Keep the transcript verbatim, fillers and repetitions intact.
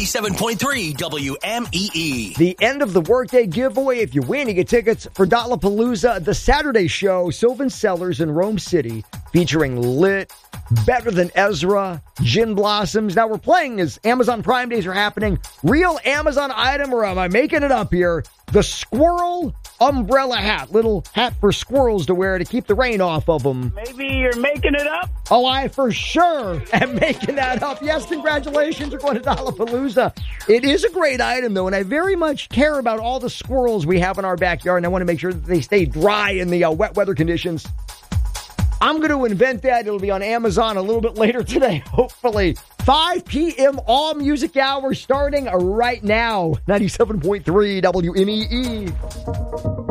ninety-seven point three W M E E. The end of the workday giveaway. If you win, you get tickets for Dollapalooza, the Saturday show, Sylvan Cellars in Rome City, featuring Lit, Better Than Ezra, Gin Blossoms. Now, we're playing as Amazon Prime Days are happening. Real Amazon item, or am I making it up here? The squirrel umbrella hat. Little hat for squirrels to wear to keep the rain off of them. Maybe you're making it up? Oh, I for sure am making that up. Yes, congratulations. You're going to Dollapalooza. It is a great item, though, and I very much care about all the squirrels we have in our backyard, and I want to make sure that they stay dry in the uh, wet weather conditions. I'm going to invent that. It'll be on Amazon a little bit later today, hopefully. five p.m. All Music Hour starting right now. ninety-seven point three W M E E.